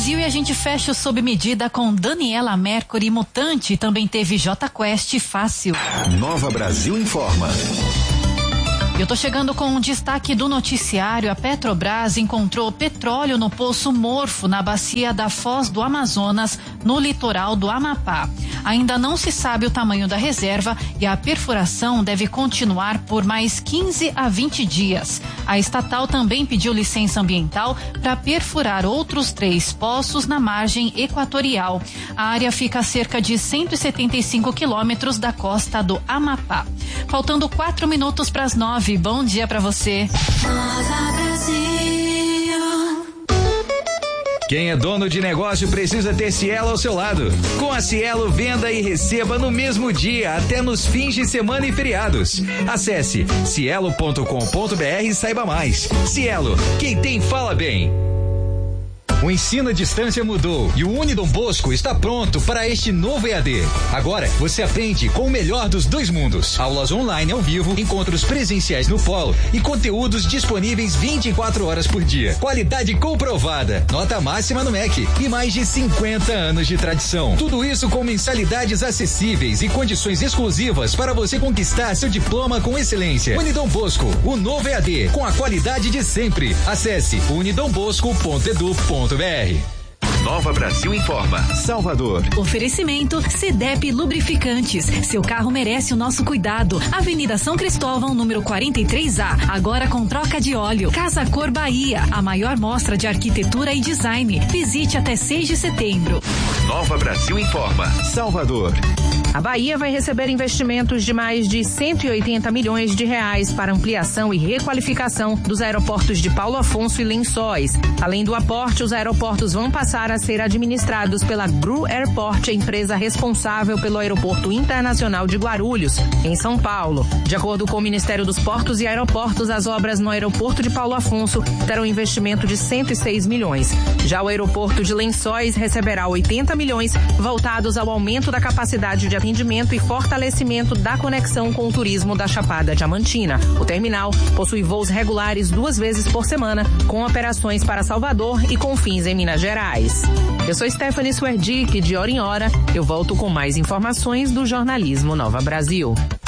Brasil, e a gente fecha o Sob Medida com Daniela Mercury, Mutante, também teve J Quest, Fácil. Nova Brasil informa. Eu tô chegando com um destaque do noticiário. A Petrobras encontrou petróleo no poço Morfo, na bacia da Foz do Amazonas, no litoral do Amapá. Ainda não se sabe o tamanho da reserva e a perfuração deve continuar por mais 15 a 20 dias. A estatal também pediu licença ambiental para perfurar outros 3 poços na margem equatorial. A área fica a cerca de 175 quilômetros da costa do Amapá. Faltando 4 minutos para as 9. Bom dia para você. Quem é dono de negócio precisa ter Cielo ao seu lado. Com a Cielo, venda e receba no mesmo dia, até nos fins de semana e feriados. Acesse cielo.com.br e saiba mais. Cielo, quem tem fala bem. O ensino à distância mudou e o Unidom Bosco está pronto para este novo EAD. Agora você aprende com o melhor dos 2 mundos. Aulas online ao vivo, encontros presenciais no polo e conteúdos disponíveis 24 horas por dia. Qualidade comprovada, nota máxima no MEC e mais de 50 anos de tradição. Tudo isso com mensalidades acessíveis e condições exclusivas para você conquistar seu diploma com excelência. Unidom Bosco, o novo EAD, com a qualidade de sempre. Acesse unidombosco.edu.br. Nova Brasil informa. Salvador. Oferecimento CDEP Lubrificantes. Seu carro merece o nosso cuidado. Avenida São Cristóvão, número 43A. Agora com troca de óleo. Casa Cor Bahia. A maior mostra de arquitetura e design. Visite até 6 de setembro. Nova Brasil informa. Salvador. A Bahia vai receber investimentos de mais de 180 milhões de reais para ampliação e requalificação dos aeroportos de Paulo Afonso e Lençóis. Além do aporte, os aeroportos vão passar a ser administrados pela GRU Airport, a empresa responsável pelo Aeroporto Internacional de Guarulhos, em São Paulo. De acordo com o Ministério dos Portos e Aeroportos, as obras no aeroporto de Paulo Afonso terão investimento de 106 milhões. Já o aeroporto de Lençóis receberá 80 milhões voltados ao aumento da capacidade de atendimento e fortalecimento da conexão com o turismo da Chapada Diamantina. O terminal possui voos regulares 2 vezes por semana, com operações para Salvador e Confins em Minas Gerais. Eu sou Stephanie Swerdick, de hora em hora eu volto com mais informações do jornalismo Nova Brasil.